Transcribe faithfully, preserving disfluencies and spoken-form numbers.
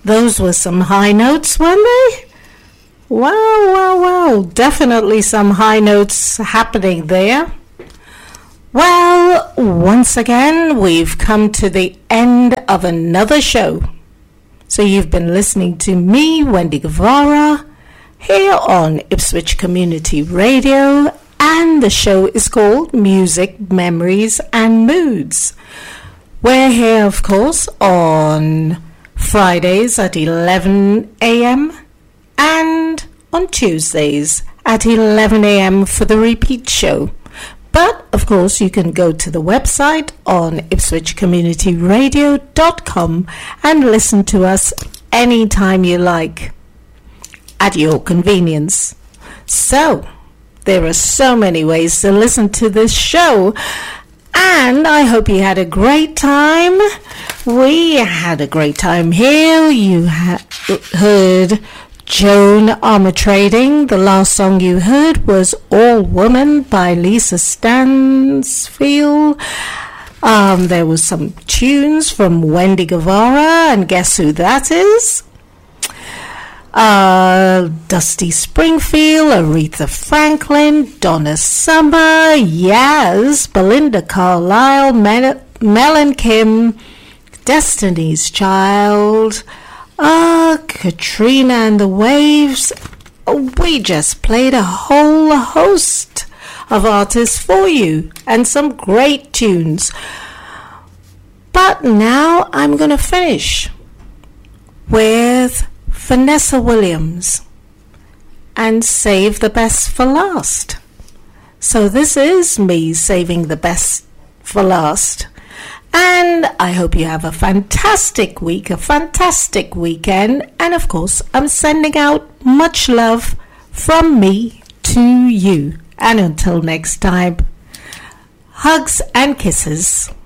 Those were some high notes, weren't they? Wow, wow, wow. Definitely some high notes happening there. Well, once again, we've come to the end of another show. So you've been listening to me, Wendy Guevara, here on Ipswich Community Radio, and the show is called Music, Memories and Moods. We're here, of course, on Fridays at eleven a.m. and on Tuesdays at eleven a.m. for the repeat show. But, of course, you can go to the website on ipswich community radio dot com and listen to us anytime you like, at your convenience. So, there are so many ways to listen to this show, and I hope you had a great time. We had a great time here. You ha- heard Joan Armatrading. The last song you heard was All Woman by Lisa Stansfield. Um, there was some tunes from Wendy Guevara, and guess who that is? Uh, Dusty Springfield, Aretha Franklin, Donna Summer, Yaz, Belinda Carlisle, Mel, Mel and Kim, Destiny's Child, uh, Katrina and the Waves. We just played a whole host of artists for you and some great tunes. But now I'm going to finish with Vanessa Williams and save the best for last. So this is me saving the best for last. And I hope you have a fantastic week, a fantastic weekend. And of course, I'm sending out much love from me to you. And until next time, hugs and kisses.